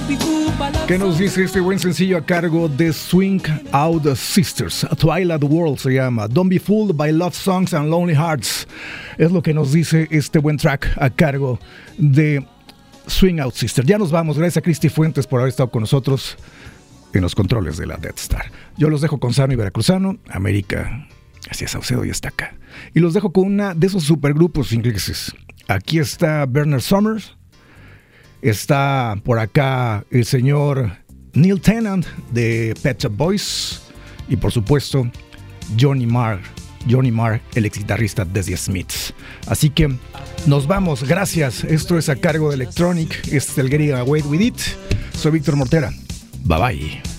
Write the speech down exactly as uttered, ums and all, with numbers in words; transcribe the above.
¿Qué nos dice este buen sencillo a cargo de Swing Out Sisters? Twilight World se llama. Don't be fooled by love songs and lonely hearts. Es lo que nos dice este buen track a cargo de Swing Out Sisters. Ya nos vamos. Gracias a Cristi Fuentes por haber estado con nosotros en los controles de la Death Star. Yo los dejo con Sano y Veracruzano. América hacia Saucedo y está acá. Y los dejo con una de esos supergrupos ingleses. Aquí está Bernard Summers. Está por acá el señor Neil Tennant de Pet Shop Boys. Y por supuesto, Johnny Marr. Johnny Marr, el ex guitarrista de The Smiths. Así que nos vamos. Gracias. Esto es a cargo de Electronic. Este es el Getting Away With It. Soy Víctor Mortera. Bye bye.